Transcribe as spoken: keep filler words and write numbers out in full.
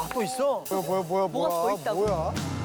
아, 또 있어? 뭐야 뭐야 뭐야 뭐가 더 뭐야 있다고? 뭐야?